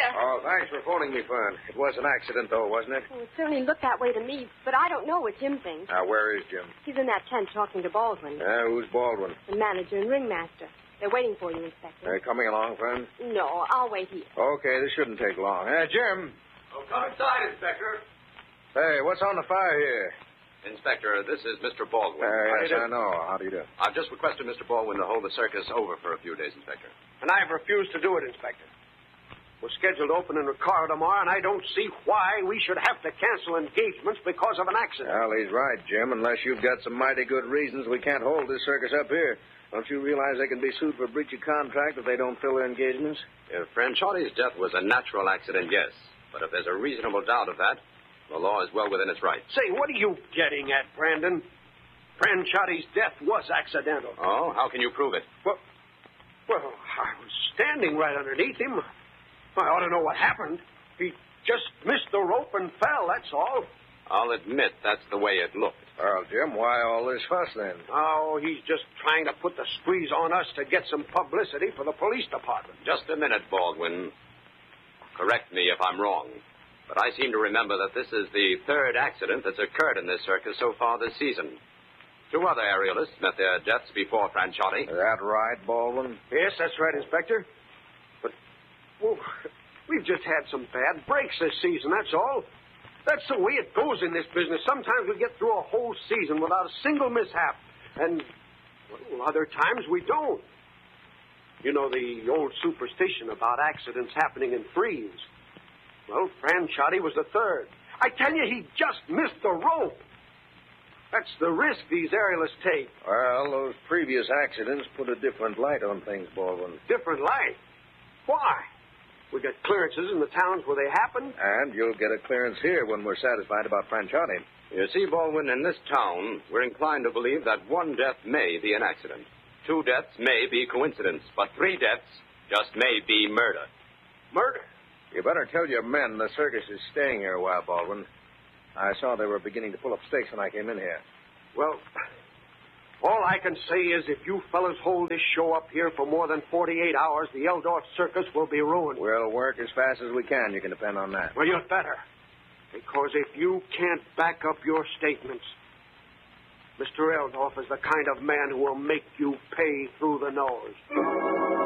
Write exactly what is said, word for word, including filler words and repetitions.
there. Oh, thanks for phoning me, Fern. It was an accident, though, wasn't it? Well, it certainly looked that way to me, but I don't know what Jim thinks. Now, where is Jim? He's in that tent talking to Baldwin. Uh, who's Baldwin? The manager and ringmaster. They're waiting for you, Inspector. Uh, coming along, Fern? No, I'll wait here. Okay, this shouldn't take long. Uh, Jim. Oh, come inside, Inspector. Hey, what's on the fire here? Inspector, this is Mister Baldwin. Uh, yes, I know. How do you do? I've just requested Mister Baldwin to hold the circus over for a few days, Inspector. And I've refused to do it, Inspector. We're scheduled to open in Recaro tomorrow, and I don't see why we should have to cancel engagements because of an accident. Well, he's right, Jim. Unless you've got some mighty good reasons, we can't hold this circus up here. Don't you realize they can be sued for breach of contract if they don't fill their engagements? If Franchotti's death was a natural accident, yes. But if there's a reasonable doubt of that, the law is well within its rights. Say, what are you getting at, Brandon? Franchotti's death was accidental. Oh, how can you prove it? Well, well, I was standing right underneath him. I ought to know what happened. He just missed the rope and fell, that's all. I'll admit that's the way it looked. Well, Jim, why all this fuss then? Oh, he's just trying to put the squeeze on us to get some publicity for the police department. Just a minute, Baldwin. Correct me if I'm wrong, but I seem to remember that this is the third accident that's occurred in this circus so far this season. Two other aerialists met their deaths before Franchotti. Is that right, Baldwin? Yes, that's right, Inspector. But, well, we've just had some bad breaks this season, that's all. That's the way it goes in this business. Sometimes we get through a whole season without a single mishap. And, well, other times we don't. You know the old superstition about accidents happening in threes. Well, Franchotti was the third. I tell you, he just missed the rope. That's the risk these aerialists take. Well, those previous accidents put a different light on things, Baldwin. Different light? Why? We got clearances in the towns where they happen. And you'll get a clearance here when we're satisfied about Franchotti. You see, Baldwin, in this town, we're inclined to believe that one death may be an accident. Two deaths may be coincidence, but three deaths just may be murder. Murder? You better tell your men the circus is staying here a while, Baldwin. I saw they were beginning to pull up stakes when I came in here. Well, all I can say is if you fellas hold this show up here for more than forty-eight hours, the Eldorf Circus will be ruined. We'll work as fast as we can. You can depend on that. Well, you'd better. Because if you can't back up your statements, Mister Eldorf is the kind of man who will make you pay through the nose.